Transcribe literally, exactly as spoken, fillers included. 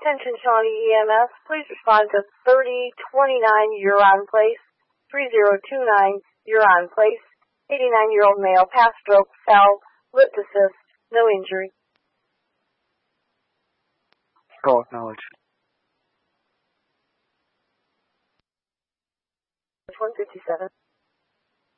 Attention Shawnee E M S, please respond to thirty twenty-nine Huron Place, three zero two nine Huron Place, eighty-nine-year-old male, past stroke, fell, lip assist, no injury. Call acknowledged. one fifty-seven.